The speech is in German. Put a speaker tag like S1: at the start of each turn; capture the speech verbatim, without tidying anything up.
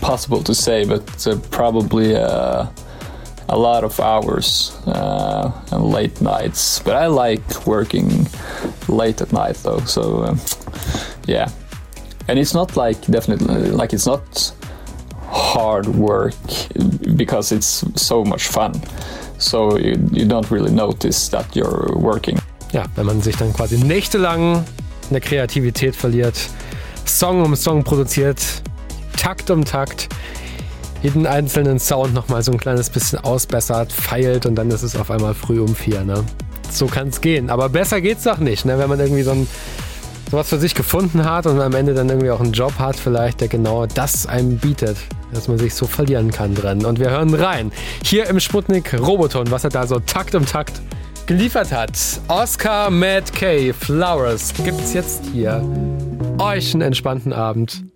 S1: impossible to say, but uh, probably uh, a lot of hours uh, and late nights. But I like working late at night though, so um, yeah. And it's not like definitely like it's not hard work because it's so much fun. So you, you don't really notice that you're working.
S2: Ja, wenn man sich dann quasi nächtelang in der Kreativität verliert, Song um Song produziert, Takt um Takt, jeden einzelnen Sound nochmal so ein kleines bisschen ausbessert, feilt und dann ist es auf einmal früh um vier. Ne? So kann es gehen. Aber besser geht's doch nicht, ne? Wenn man irgendwie so ein sowas für sich gefunden hat und am Ende dann irgendwie auch einen Job hat vielleicht, der genau das einem bietet, dass man sich so verlieren kann drin. Und wir hören rein. Hier im Sputnik Roboton, was er da so Takt um Takt geliefert hat. Oscar Matt Kay, Flowers, gibt's jetzt hier. Euch einen entspannten Abend.